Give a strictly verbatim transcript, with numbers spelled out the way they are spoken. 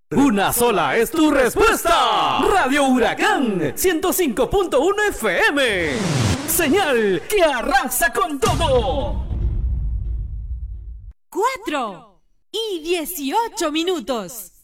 Una sola es tu respuesta. Radio Huracán ciento cinco punto uno F M. Señal que arrasa con todo. Cuatro y dieciocho minutos.